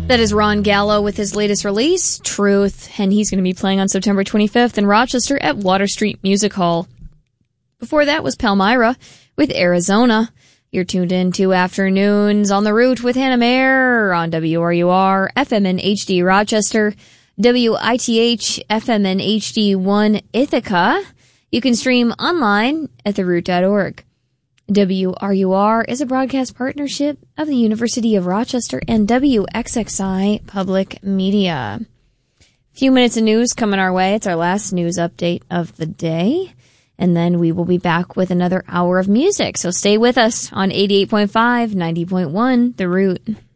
That is Ron Gallo with his latest release, Truth, and he's going to be playing on September 25th in Rochester at Water Street Music Hall. Before that was Palmyra with Arizona. You're tuned in to Afternoons on the Route with Hannah Mayer on WRUR, FM and HD Rochester, WITH, FM and HD1 Ithaca. You can stream online at theroute.org. WRUR is a broadcast partnership of the University of Rochester and WXXI Public Media. Few minutes of news coming our way. It's our last news update of the day. And then we will be back with another hour of music. So stay with us on 88.5, 90.1, The Route.